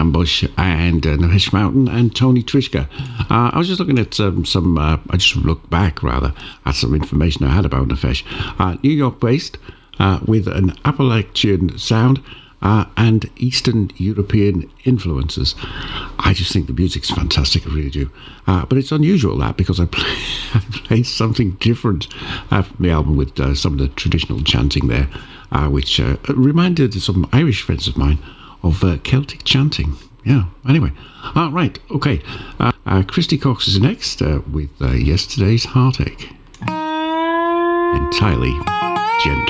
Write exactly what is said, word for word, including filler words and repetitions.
Ambush and uh, Nahesh Mountain and Tony Trishka. Uh, I was just looking at um, some, uh, I just looked back rather at some information I had about Nefesh. Uh, New York based uh, with an Appalachian sound uh, and Eastern European influences. I just think the music's fantastic, I really do. Uh, but it's unusual that because I, play, I played something different uh, from the album with uh, some of the traditional chanting there, uh, which uh, reminded some Irish friends of mine of uh, Celtic chanting. Yeah, anyway. Uh, right, okay. Uh, uh, Christy Cox is next uh, with uh, Yesterday's Heartache. Entirely gentle.